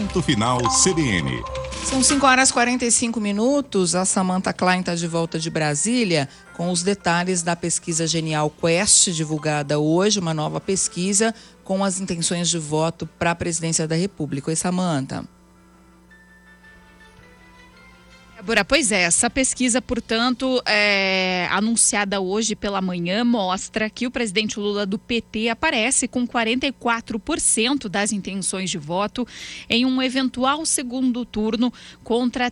Ponto Final CBN. São 5h45. A Samantha Klein está de volta de Brasília com os detalhes da pesquisa Genial Quest, divulgada hoje, uma nova pesquisa com as intenções de voto para a presidência da República. Oi, Samantha. Pois é, essa pesquisa, portanto, anunciada hoje pela manhã, mostra que o presidente Lula do PT aparece com 44% das intenções de voto em um eventual segundo turno contra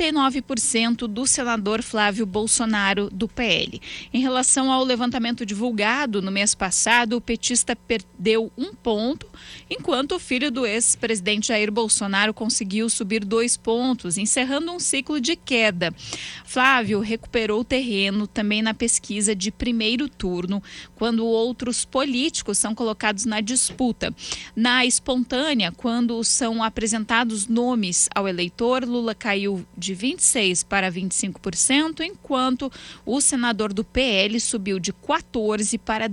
39% do senador Flávio Bolsonaro do PL. Em relação ao levantamento divulgado no mês passado, o petista perdeu 1 ponto, enquanto o filho do ex-presidente Jair Bolsonaro conseguiu subir 2 pontos, encerrando um ciclo de queda. Flávio recuperou terreno também na pesquisa de primeiro turno, quando outros políticos são colocados na disputa. Na espontânea, quando são apresentados nomes ao eleitor, Lula caiu de 26% para 25%, enquanto o senador do PL subiu de 14% para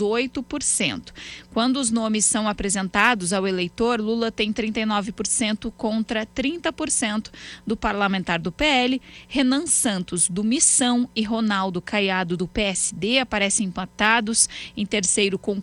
18%. Quando os nomes são apresentados ao eleitor, Lula tem 39% contra 30% do parlamentar do PL. Renan Santos, do Missão, e Ronaldo Caiado, do PSD, aparecem empatados em terceiro com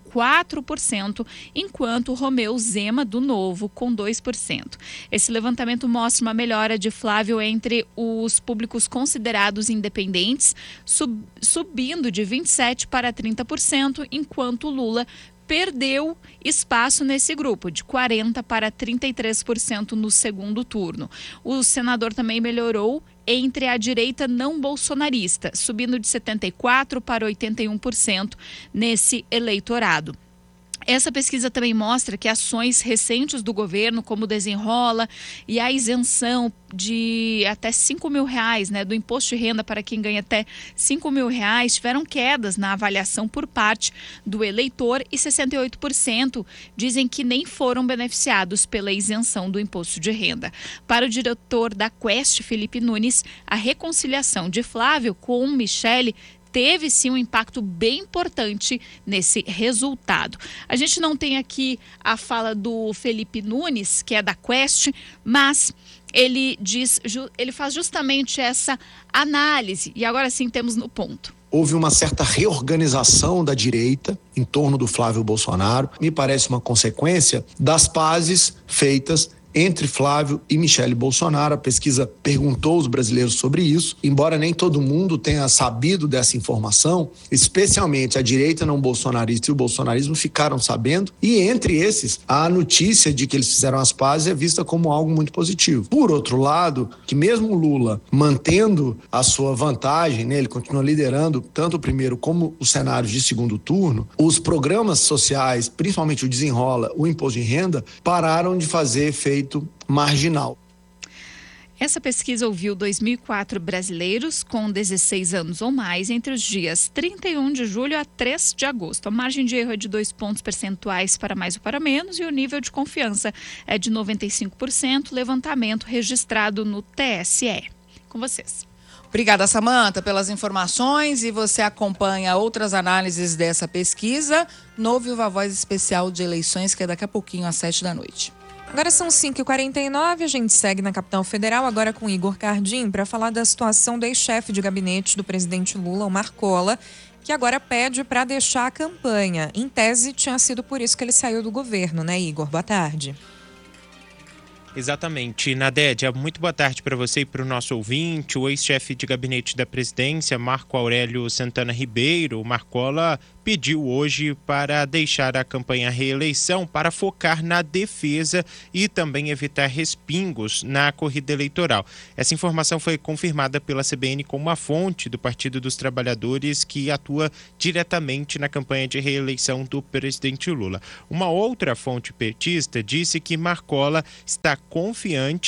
4%, enquanto Romeu Zema, do Novo, com 2%. Esse levantamento mostra uma melhora de Flávio entre os públicos considerados independentes, subindo de 27% para 30%, enquanto Lula perdeu espaço nesse grupo, de 40% para 33% no segundo turno. O senador também melhorou entre a direita não bolsonarista, subindo de 74% para 81% nesse eleitorado. Essa pesquisa também mostra que ações recentes do governo, como o Desenrola e a isenção de até R$5 mil, do imposto de renda para quem ganha até R$5 mil, tiveram quedas na avaliação por parte do eleitor e 68% dizem que nem foram beneficiados pela isenção do imposto de renda. Para o diretor da Quest, Felipe Nunes, a reconciliação de Flávio com Michele teve sim um impacto bem importante nesse resultado. A gente não tem aqui a fala do Felipe Nunes, que é da Quest, mas ele faz justamente essa análise. E agora sim temos no ponto. Houve uma certa reorganização da direita em torno do Flávio Bolsonaro. Me parece uma consequência das pazes feitas entre Flávio e Michele Bolsonaro. A pesquisa perguntou aos brasileiros sobre isso, embora nem todo mundo tenha sabido dessa informação, especialmente a direita não bolsonarista e o bolsonarismo ficaram sabendo, e entre esses, a notícia de que eles fizeram as pazes é vista como algo muito positivo. Por outro lado, que mesmo Lula mantendo a sua vantagem, ele continua liderando tanto o primeiro como os cenários de segundo turno, os programas sociais, principalmente o Desenrola, o imposto de renda, pararam de fazer efeito marginal. Essa pesquisa ouviu 2.004 brasileiros com 16 anos ou mais entre os dias 31 de julho a 3 de agosto. A margem de erro é de 2 pontos percentuais para mais ou para menos e o nível de confiança é de 95%, levantamento registrado no TSE. Com vocês. Obrigada, Samantha, pelas informações, e você acompanha outras análises dessa pesquisa no Viva Voz Especial de Eleições, que é daqui a pouquinho às 7h. Agora são 5h49, a gente segue na capital federal, agora com Igor Cardim, para falar da situação do ex-chefe de gabinete do presidente Lula, o Marcola, que agora pede para deixar a campanha. Em tese, tinha sido por isso que ele saiu do governo, né, Igor? Boa tarde. Exatamente. Nadédia, muito boa tarde para você e para o nosso ouvinte. O ex-chefe de gabinete da presidência, Marco Aurélio Santana Ribeiro, o Marcola, pediu hoje para deixar a campanha reeleição para focar na defesa e também evitar respingos na corrida eleitoral. Essa informação foi confirmada pela CBN com uma fonte do Partido dos Trabalhadores que atua diretamente na campanha de reeleição do presidente Lula. Uma outra fonte petista disse que Marcola está confiante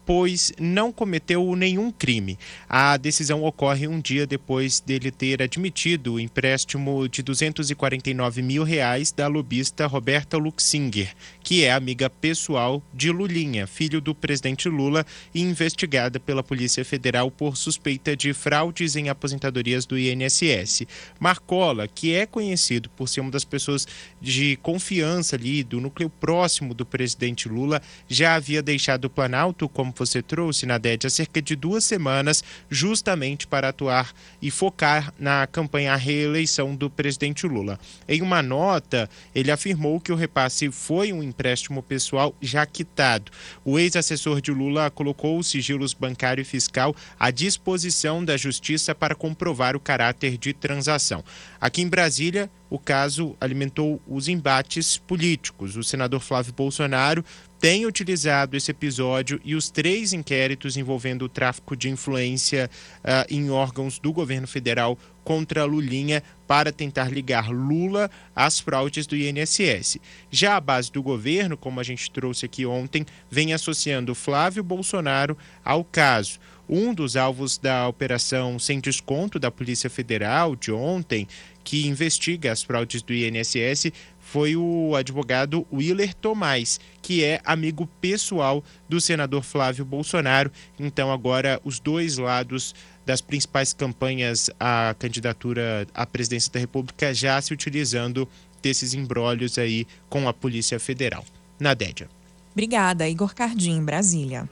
pois não cometeu nenhum crime. A decisão ocorre um dia depois dele ter admitido o empréstimo de R$249 mil da lobista Roberta Luxinger, que é amiga pessoal de Lulinha, filho do presidente Lula, e investigada pela Polícia Federal por suspeita de fraudes em aposentadorias do INSS. Marcola, que é conhecido por ser uma das pessoas de confiança ali do núcleo próximo do presidente Lula, já havia deixado o Planalto, como você trouxe, Nadete, há cerca de 2 semanas, justamente para atuar e focar na campanha à reeleição do presidente Lula. Em uma nota, ele afirmou que o repasse foi um empréstimo pessoal já quitado. O ex-assessor de Lula colocou os sigilos bancário e fiscal à disposição da Justiça para comprovar o caráter de transação. Aqui em Brasília, o caso alimentou os embates políticos. O senador Flávio Bolsonaro tem utilizado esse episódio e os 3 inquéritos envolvendo o tráfico de influência em órgãos do governo federal contra Lulinha para tentar ligar Lula às fraudes do INSS. Já a base do governo, como a gente trouxe aqui ontem, vem associando Flávio Bolsonaro ao caso. Um dos alvos da operação Sem Desconto da Polícia Federal de ontem, que investiga as fraudes do INSS, foi o advogado Willer Tomás, que é amigo pessoal do senador Flávio Bolsonaro. Então agora os 2 lados das principais campanhas à candidatura à presidência da República já se utilizando desses imbrólios aí com a Polícia Federal. Nadédia. Obrigada, Igor Cardim, em Brasília.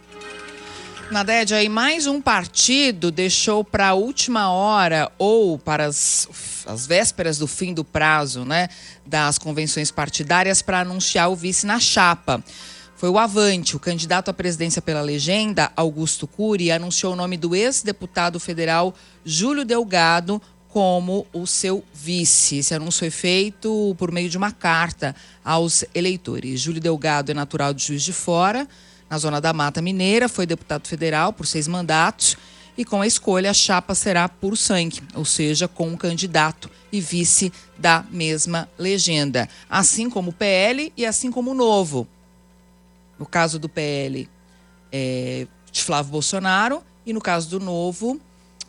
Nadédia, aí mais um partido deixou para a última hora ou para as vésperas do fim do prazo, né, das convenções partidárias para anunciar o vice na chapa. Foi o Avante, o candidato à presidência pela legenda, Augusto Cury, anunciou o nome do ex-deputado federal Júlio Delgado como o seu vice. Esse anúncio foi feito por meio de uma carta aos eleitores. Júlio Delgado é natural de Juiz de Fora, na zona da Mata Mineira, foi deputado federal por 6 mandatos e com a escolha a chapa será por sangue, ou seja, com um candidato e vice da mesma legenda, assim como o PL e assim como o Novo. No caso do PL, de Flávio Bolsonaro, e no caso do Novo,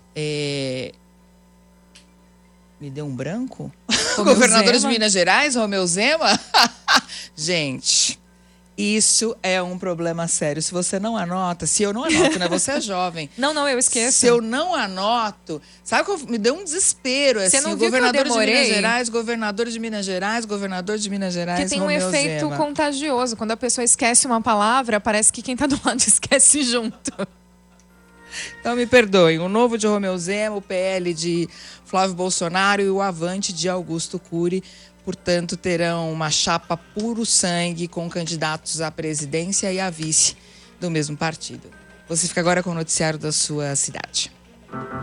me deu um branco? Governador de Minas Gerais, Romeu Zema? Gente, isso é um problema sério. Se você não anota, se eu não anoto, né? Você é jovem. Não, eu esqueço. Se eu não anoto, sabe que me deu um desespero, assim. Você não viu governador que eu demorei? de Minas Gerais, governador de Minas Gerais, governador de Minas Gerais, Que tem um Romeu efeito Zema. contagioso. Quando a pessoa esquece uma palavra, parece que quem tá do lado esquece junto. Então me perdoem, o Novo de Romeu Zema, o PL de Flávio Bolsonaro e o Avante de Augusto Cury, portanto, terão uma chapa puro sangue com candidatos à presidência e à vice do mesmo partido. Você fica agora com o noticiário da sua cidade.